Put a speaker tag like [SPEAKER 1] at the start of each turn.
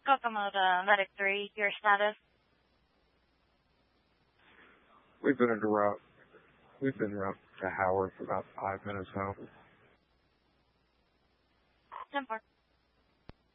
[SPEAKER 1] Kokomo to Medic 3, your status.
[SPEAKER 2] We've been en route. We've been en route to Howard for about 5 minutes now.
[SPEAKER 1] 10-4.